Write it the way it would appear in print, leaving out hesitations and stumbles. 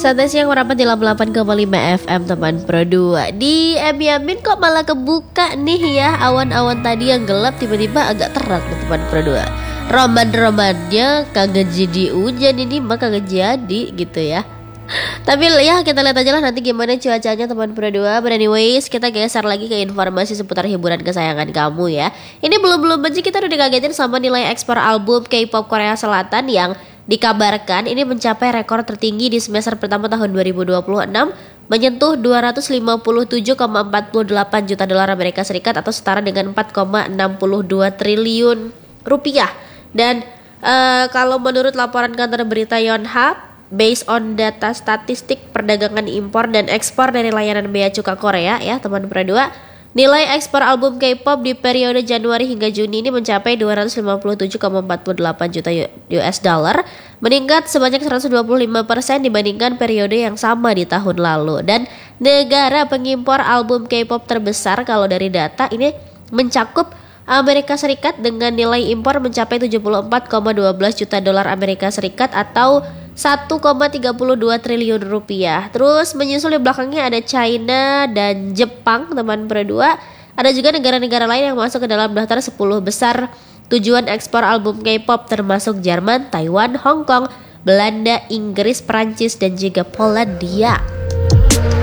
Santai siang merapat di 88,5 FM teman Pro 2. Di Yamin kok malah kebuka nih ya. Awan-awan tadi yang gelap tiba-tiba agak terang nih teman Pro 2. Roman-romannya kagak jadi hujan ini mah kagak jadi gitu ya. Tapi ya kita lihat aja lah nanti gimana cuacanya teman Pro 2. But anyways kita geser lagi ke informasi seputar hiburan kesayangan kamu ya. Ini belum aja kita udah dikagetin sama nilai ekspor album K-pop Korea Selatan yang dikabarkan ini mencapai rekor tertinggi di semester pertama tahun 2026 menyentuh 257,48 juta dolar Amerika Serikat atau setara dengan 4,62 triliun rupiah. Dan kalau menurut laporan kantor berita Yonhap, based on data statistik perdagangan impor dan ekspor dari layanan bea cukai Korea ya teman Pro 2, nilai ekspor album K-pop di periode Januari hingga Juni ini mencapai 257,48 juta US dollar, meningkat sebanyak 125% dibandingkan periode yang sama di tahun lalu. Dan negara pengimpor album K-pop terbesar kalau dari data ini mencakup Amerika Serikat dengan nilai impor mencapai 74,12 juta dolar Amerika Serikat atau 1,32 triliun rupiah. Terus menyusul di belakangnya ada China dan Jepang teman Pro 2. Ada juga negara-negara lain yang masuk ke dalam daftar 10 besar tujuan ekspor album K-pop termasuk Jerman, Taiwan, Hong Kong, Belanda, Inggris, Prancis dan juga Polandia.